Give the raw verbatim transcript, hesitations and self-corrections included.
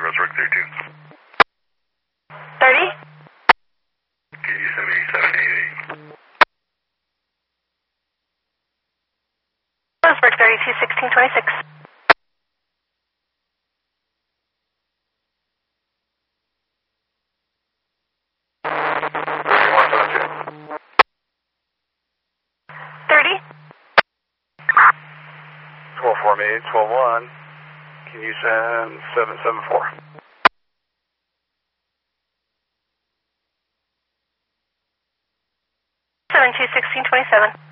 Roseburg thirty-two. thirty? Can you send me seven eight eight? Roseburg thirty-two, sixteen twenty-six. thirty? twelve four me, twelve one. Can you send seven seven four? seven two, sixteen twenty-seven.